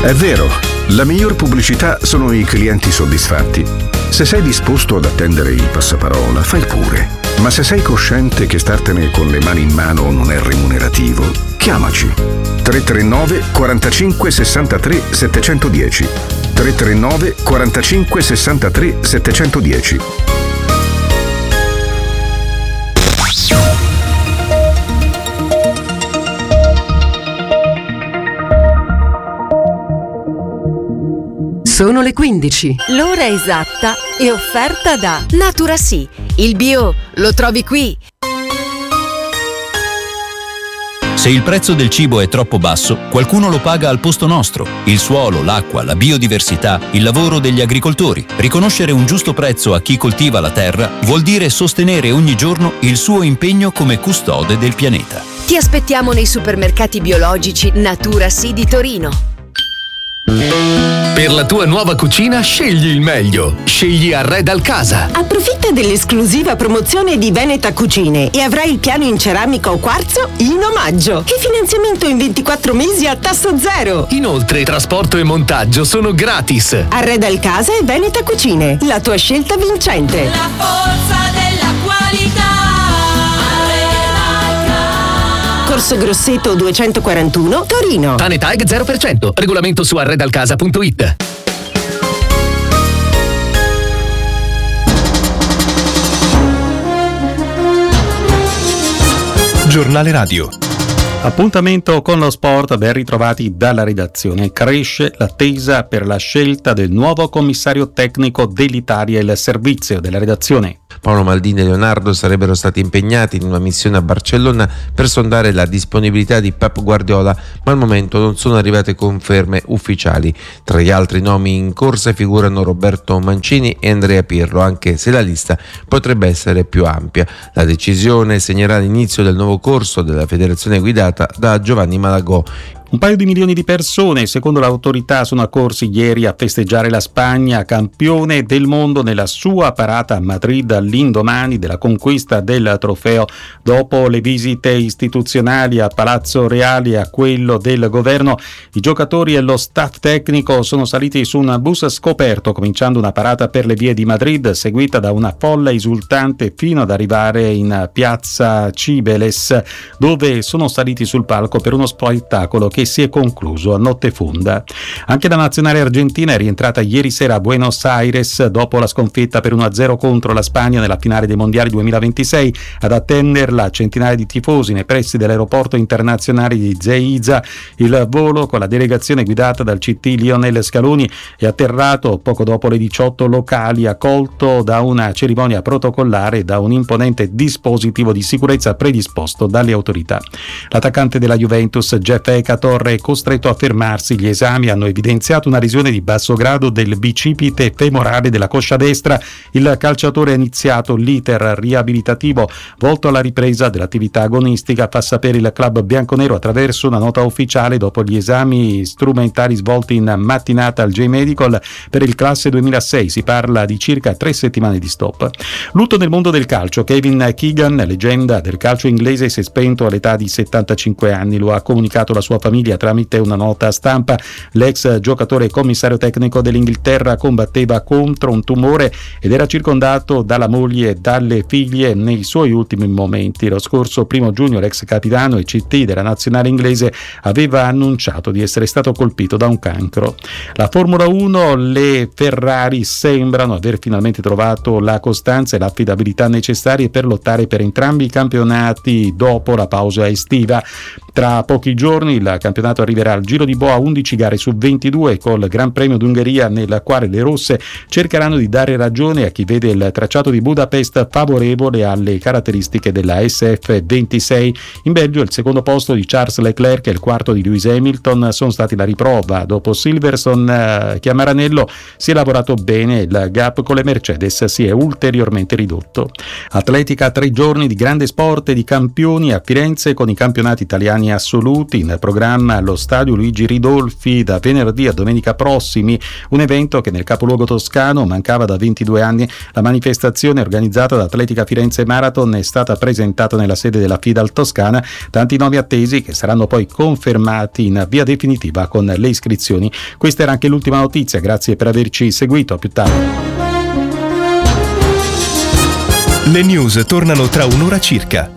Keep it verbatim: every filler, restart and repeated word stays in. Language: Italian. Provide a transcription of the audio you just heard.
È vero, la miglior pubblicità sono i clienti soddisfatti. Se sei disposto ad attendere il passaparola, fai pure. Ma se sei cosciente che startene con le mani in mano non è remunerativo, chiamaci. tre tre nove quarantacinque sessantatré settecentodieci. tre tre nove quarantacinque sessantatré settecentodieci. Sono le quindici. L'ora esatta è offerta da Naturasie. Il bio lo trovi qui. Se il prezzo del cibo è troppo basso, qualcuno lo paga al posto nostro. Il suolo, l'acqua, la biodiversità, il lavoro degli agricoltori. Riconoscere un giusto prezzo a chi coltiva la terra vuol dire sostenere ogni giorno il suo impegno come custode del pianeta. Ti aspettiamo nei supermercati biologici Naturasie di Torino. Per la tua nuova cucina scegli il meglio. Scegli Arredal Casa. Approfitta dell'esclusiva promozione di Veneta Cucine e avrai il piano in ceramica o quarzo in omaggio e finanziamento in ventiquattro mesi a tasso zero. Inoltre trasporto e montaggio sono gratis. Arredal Casa e Veneta Cucine, la tua scelta vincente. La forza della qualità. Corso Grosseto duecentoquarantuno, Torino. Tanetag zero per cento. Regolamento su arredalcasa punto it. Giornale Radio. Appuntamento con lo sport, ben ritrovati dalla redazione. Cresce l'attesa per la scelta del nuovo commissario tecnico dell'Italia. Il servizio della redazione. Paolo Maldini e Leonardo sarebbero stati impegnati in una missione a Barcellona per sondare la disponibilità di Pep Guardiola, ma al momento non sono arrivate conferme ufficiali. Tra gli altri nomi in corsa figurano Roberto Mancini e Andrea Pirlo, anche se la lista potrebbe essere più ampia. La decisione segnerà l'inizio del nuovo corso della federazione guidata da Giovanni Malagò. Un paio di milioni di persone, secondo l'autorità, sono accorsi ieri a festeggiare la Spagna, campione del mondo, nella sua parata a Madrid all'indomani della conquista del trofeo. Dopo le visite istituzionali a Palazzo Reale e a quello del governo, i giocatori e lo staff tecnico sono saliti su un bus scoperto, cominciando una parata per le vie di Madrid, seguita da una folla esultante fino ad arrivare in piazza Cibeles, dove sono saliti sul palco per uno spettacolo che si è concluso a notte fonda. Anche la nazionale argentina è rientrata ieri sera a Buenos Aires dopo la sconfitta per uno a zero contro la Spagna nella finale dei mondiali duemilaventisei. Ad attenderla centinaia di tifosi nei pressi dell'aeroporto internazionale di Ezeiza. Il volo con la delegazione guidata dal C T Lionel Scaloni è atterrato poco dopo le diciotto locali, accolto da una cerimonia protocollare e da un imponente dispositivo di sicurezza predisposto dalle autorità. L'attaccante della Juventus, Jeff Ekator, è costretto a fermarsi. Gli esami hanno evidenziato una lesione di basso grado del bicipite femorale della coscia destra. Il calciatore ha iniziato l'iter riabilitativo volto alla ripresa dell'attività agonistica, fa sapere il club bianconero attraverso una nota ufficiale dopo gli esami strumentali svolti in mattinata al J-Medical. Per il classe duemilasei si parla di circa tre settimane di stop. Lutto nel mondo del calcio. Kevin Keegan, leggenda del calcio inglese, si è spento all'età di settantacinque anni. Lo ha comunicato la sua famiglia tramite una nota stampa. L'ex giocatore e commissario tecnico dell'Inghilterra combatteva contro un tumore ed era circondato dalla moglie e dalle figlie nei suoi ultimi momenti. Lo scorso primo giugno l'ex capitano e C T della nazionale inglese aveva annunciato di essere stato colpito da un cancro. La Formula uno, le Ferrari sembrano aver finalmente trovato la costanza e l'affidabilità necessarie per lottare per entrambi i campionati dopo la pausa estiva. Tra pochi giorni il campionato arriverà al Giro di Boa, undici gare su ventidue col Gran Premio d'Ungheria, nella quale le rosse cercheranno di dare ragione a chi vede il tracciato di Budapest favorevole alle caratteristiche della S F ventisei. In Belgio il secondo posto di Charles Leclerc e il quarto di Lewis Hamilton sono stati la riprova. Dopo Silverstone eh, Chiamaranello si è lavorato bene, il gap con le Mercedes si è ulteriormente ridotto. Atletica, tre giorni di grande sport e di campioni a Firenze con i campionati italiani premi assoluti. In programma allo stadio Luigi Ridolfi da venerdì a domenica prossimi, un evento che nel capoluogo toscano mancava da ventidue anni. La manifestazione organizzata da Atletica Firenze Marathon è stata presentata nella sede della Fidal Toscana, tanti nomi attesi che saranno poi confermati in via definitiva con le iscrizioni. Questa era anche l'ultima notizia, grazie per averci seguito, a più tardi. Le news tornano tra un'ora circa.